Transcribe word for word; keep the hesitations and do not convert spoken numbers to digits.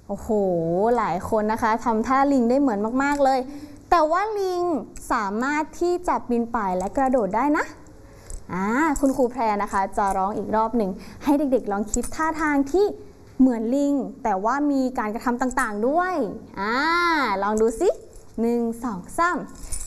โอ้โหหลายคนนะคะทำท่าลิงได้เหมือนมากๆเลยแต่ว่าลิงสามารถที่จะปีนป่ายและกระโดดได้นะอ่าคุณครูแพรนะคะจะร้องอีกรอบหนึ่งให้เด็กๆลองคิดท่าทางที่เหมือนลิงแต่ว่ามีการกระทำต่างๆด้วยอ่าลองดูสิหนึ่งสองสาม